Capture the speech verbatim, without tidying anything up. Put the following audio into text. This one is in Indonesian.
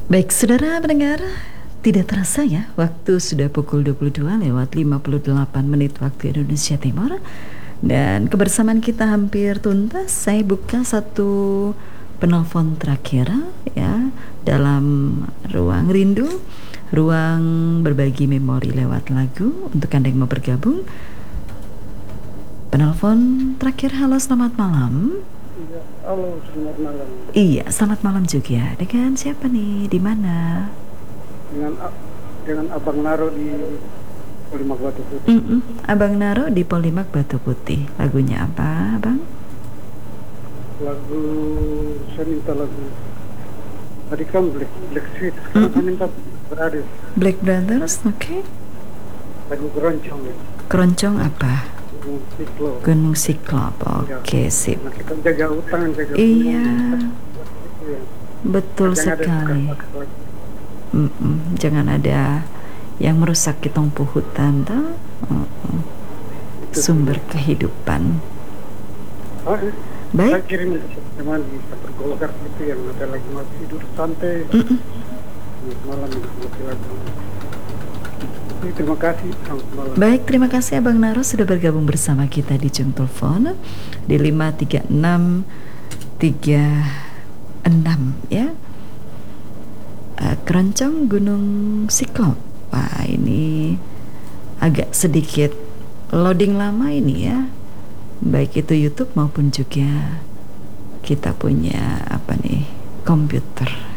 Baik, saudara pendengar, tidak terasa ya, waktu sudah pukul dua puluh dua lewat lima puluh delapan menit waktu Indonesia Timur. Dan kebersamaan kita hampir tuntas. Saya buka satu penelpon terakhir ya, dalam ruang rindu, ruang berbagi memori lewat lagu. Untuk Anda yang mau bergabung, penelpon terakhir. Halo, selamat malam. Iya, halo, selamat malam. Iya, selamat malam juga. Dengan siapa nih? Di mana? Dengan dengan Abang Naro di Polimak Batu Putih. Mm-mm. Abang Naro di Polimak Batu Putih. Lagunya apa, Bang? Lagu saya minta lagu. Tadi kan Black Black Sweet, sekarang saya minta Brothers. Black Brothers, oke. Okay. Lagu keroncong ya. Keroncong apa? Gunung Siklop. Gunung Siklop, oke, okay, sip. Nah, kita jaga hutan, jaga iya, ya. Betul Jangan sekali. Ada Mm-mm. Jangan ada yang merusak tumpu hutan, toh? Sumber kehidupan. Oh, eh. Baik. Saya kirim untuk teman di Saper Golkar itu yang ada lagi masih tidur santai. Mm-mm. Malam itu lagu. Terima kasih. Baik, terima kasih Abang Naro sudah bergabung bersama kita di jam telepon di lima tiga enam tiga enam ya. Uh, Keroncong Gunung Siklop. Wah, ini agak sedikit loading lama ini ya. Baik itu YouTube maupun juga kita punya apa nih, komputer.